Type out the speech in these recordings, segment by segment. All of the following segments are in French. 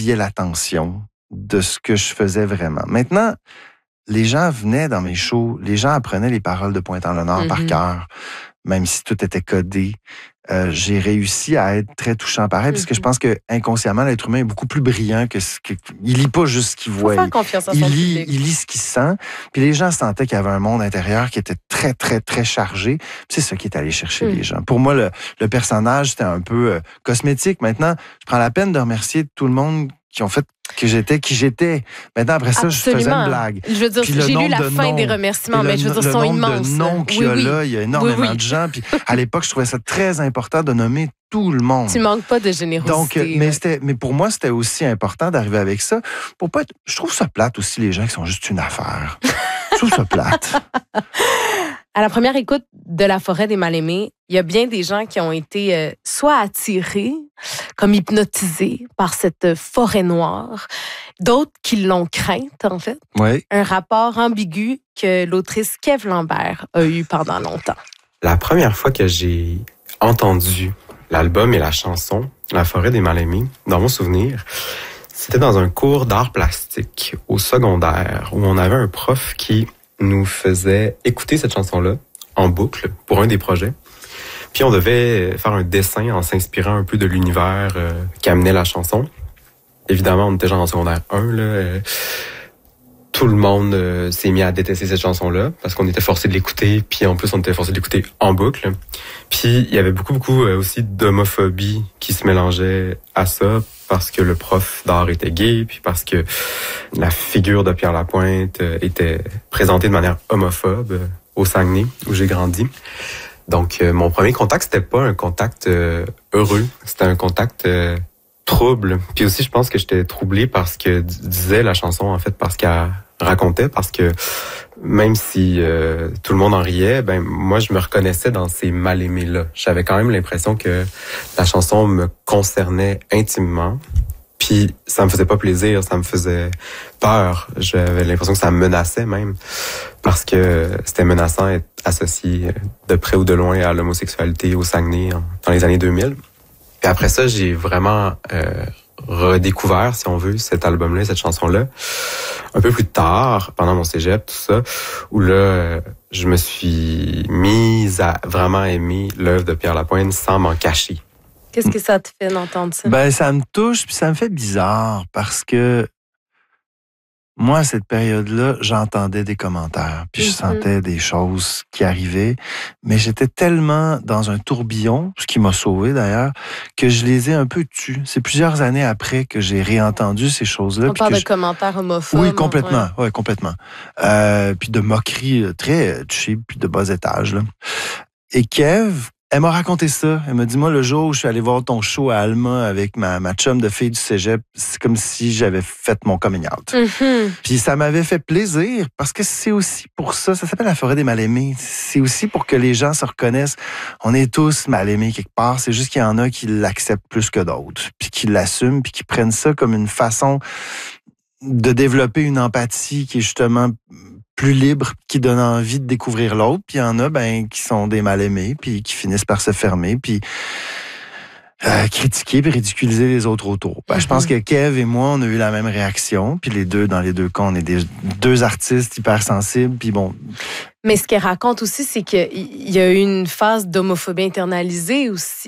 déviait l'attention de ce que je faisais vraiment. Maintenant, les gens venaient dans mes shows, les gens apprenaient les paroles de Pointe-en-l'Honneur par cœur, même si tout était codé. J'ai réussi à être très touchant pareil, parce que je pense que inconsciemment, l'être humain est beaucoup plus brillant que ce qu'il lit pas juste ce qu'il voit. Faut faire confiance à son public. Il lit ce qu'il sent. Puis les gens sentaient qu'il y avait un monde intérieur qui était très, très, très chargé. Puis c'est ça qui est allé chercher les gens. Pour moi, le personnage, c'était un peu cosmétique. Maintenant, je prends la peine de remercier tout le monde qui ont fait que j'étais qui j'étais. Maintenant, après ça, Absolument. je faisais une blague. Je veux dire, j'ai lu la fin des remerciements, mais je veux dire, ils sont immenses. Le nombre qu'il y a là, il y a énormément de gens. Puis à l'époque, je trouvais ça très important de nommer tout le monde. Tu manques pas de générosité. Donc, mais pour moi, c'était aussi important d'arriver avec ça. Pour pas être, je trouve ça plate aussi, les gens qui sont juste une affaire. Je trouve ça plate. À la première écoute de La forêt des mal-aimés, il y a bien des gens qui ont été soit attirés, comme hypnotisés par cette forêt noire, d'autres qui l'ont crainte, en fait. Oui. Un rapport ambigu que l'autrice Kev Lambert a eu pendant longtemps. La première fois que j'ai entendu l'album et la chanson La forêt des mal-aimés, dans mon souvenir, c'était dans un cours d'art plastique au secondaire où on avait un prof qui nous faisait écouter cette chanson-là en boucle pour un des projets. Puis on devait faire un dessin en s'inspirant un peu de l'univers qu'amenait la chanson. Évidemment, on était genre en secondaire 1, là. Tout le monde s'est mis à détester cette chanson-là parce qu'on était forcé de l'écouter, puis en plus on était forcé de l'écouter en boucle. Puis il y avait beaucoup aussi d'homophobie qui se mélangeait à ça parce que le prof d'art était gay, puis parce que la figure de Pierre Lapointe était présentée de manière homophobe au Saguenay, où j'ai grandi. Donc mon premier contact, c'était pas un contact heureux, c'était un contact trouble. Puis aussi, je pense que j'étais troublé parce que disait la chanson, en fait, parce qu'elle racontait, parce que même si tout le monde en riait, ben moi, je me reconnaissais dans ces mal-aimés-là. J'avais quand même l'impression que la chanson me concernait intimement. Puis ça me faisait pas plaisir, ça me faisait peur. J'avais l'impression que ça me menaçait même, parce que c'était menaçant d'être associé de près ou de loin à l'homosexualité au Saguenay dans les années 2000. Puis après ça, j'ai vraiment redécouvert, si on veut, cet album-là, cette chanson-là, un peu plus tard, pendant mon cégep, tout ça, où là, je me suis mise à vraiment aimer l'œuvre de Pierre Lapointe sans m'en cacher. Qu'est-ce que ça te fait d'entendre ça? Ben, ça me touche, puis ça me fait bizarre, parce que moi, à cette période-là, j'entendais des commentaires, puis je sentais des choses qui arrivaient, mais j'étais tellement dans un tourbillon, ce qui m'a sauvé d'ailleurs, que je les ai un peu tus. C'est plusieurs années après que j'ai réentendu ces choses-là. On parle de commentaires homophobes. Oui, complètement. Ouais, complètement. Puis de moqueries très cheap, puis de bas étage. Là. Et Kev, elle m'a raconté ça. Elle m'a dit, moi, le jour où je suis allé voir ton show à Alma avec ma chum de fille du cégep, c'est comme si j'avais fait mon coming out. Puis ça m'avait fait plaisir, parce que c'est aussi pour ça s'appelle La forêt des mal-aimés. C'est aussi pour que les gens se reconnaissent. On est tous mal-aimés quelque part. C'est juste qu'il y en a qui l'acceptent plus que d'autres, puis qui l'assument, puis qui prennent ça comme une façon de développer une empathie qui est justement plus libre, qui donne envie de découvrir l'autre. Puis il y en a qui sont des mal-aimés, puis qui finissent par se fermer, puis critiquer puis ridiculiser les autres autour. Je pense que Kev et moi, on a eu la même réaction. Puis dans les deux cas, on est deux artistes hypersensibles. Puis bon. Mais ce qu'elle raconte aussi, c'est qu'il y a eu une phase d'homophobie internalisée aussi.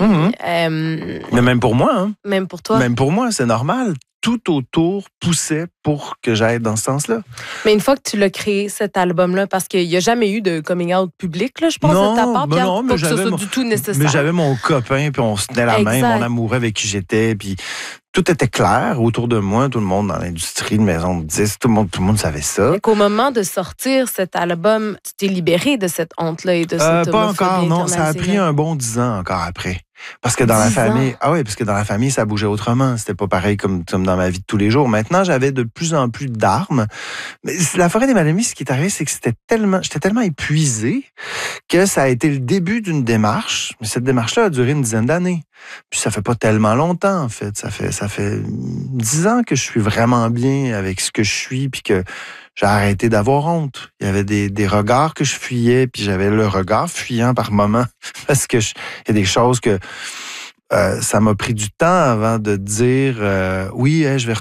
Mais même pour moi. Hein? Même pour toi. Même pour moi, c'est normal. Tout autour poussait pour que j'aille dans ce sens-là. Mais une fois que tu l'as créé, cet album-là, parce qu'il n'y a jamais eu de coming out public, là, je pense, de ta part, Pierre, non, pas que ce soit du tout nécessaire. Mais j'avais mon copain, puis on se tenait la main, mon amoureux avec qui j'étais, puis tout était clair autour de moi, tout le monde dans l'industrie de maison de disques, tout le monde savait ça. Et qu'au moment de sortir cet album, tu t'es libéré de cette honte-là et de cette pas encore, non. Ça a pris un bon 10 ans encore après. Parce que dans la famille, parce que dans la famille, ça bougeait autrement. C'était pas pareil comme dans ma vie de tous les jours. Maintenant, j'avais de plus en plus d'armes. Mais La forêt des mal-aimés, ce qui est arrivé, c'est que j'étais tellement épuisé que ça a été le début d'une démarche. Mais cette démarche-là a duré une dizaine d'années. Puis ça fait pas tellement longtemps, en fait. Ça fait 10 ans que je suis vraiment bien avec ce que je suis, puis que j'ai arrêté d'avoir honte. Il y avait des regards que je fuyais, puis j'avais le regard fuyant par moments, parce que il y a des choses que ça m'a pris du temps avant de dire oui, je vais